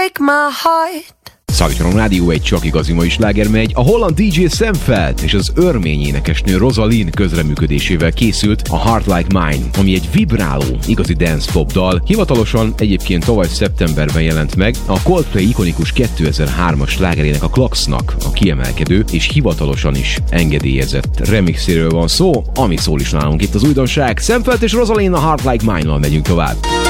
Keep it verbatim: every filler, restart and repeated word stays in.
break my heart. Szakítanom Rádió egy csak igazi mai sláger megy. A holland dé dzsé Semfeld és az örmény énekesnő Rosalind közreműködésével készült a Heart Like Mine, ami egy vibráló, igazi dance pop dal. Hivatalosan egyébként tavaly szeptemberben jelent meg a Coldplay ikonikus kétezer-hármas slágerének, a Clocksnak a kiemelkedő és hivatalosan is engedélyezett remixéről van szó, ami szól is nálunk itt az újdonság. Semfeld és Rosalind a Heart Like Mine-nal megyünk tovább.